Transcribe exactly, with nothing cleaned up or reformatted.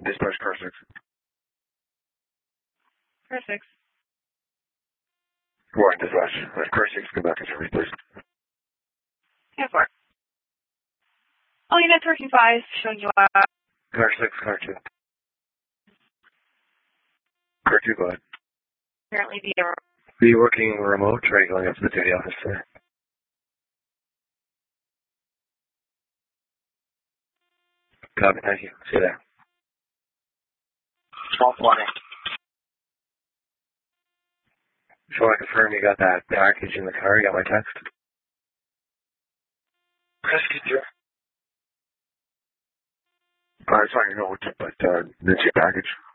Dispatch car six. Car six. Warren, dispatch. Uh, car six, come back and service, please. ten four. Oh, unit thirteen five, showing you uh Car six, car two. Car two, go ahead. apparently the error. Be working remote, try going up to the duty office there. Copy, thank you. See you there. twelve twenty. Just want to confirm you got that package in the car, you got my text? Rescue through. Uh, it's on your note, but uh, that's your package.